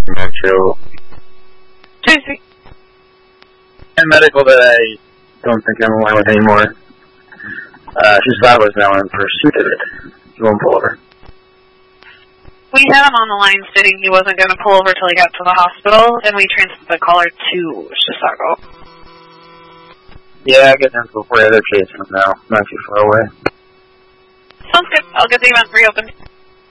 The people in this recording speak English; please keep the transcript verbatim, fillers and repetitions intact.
Metro. Tracy. And medical that I don't think I'm aligned with anymore. Uh, she thought was now in pursuit of it. She won't pull over. We had him on the line stating he wasn't going to pull over till he got to the hospital, and we transferred the caller to Chisago. Yeah, I get them before they're chasing him now. Not too far away. Sounds good. I'll get the event reopened.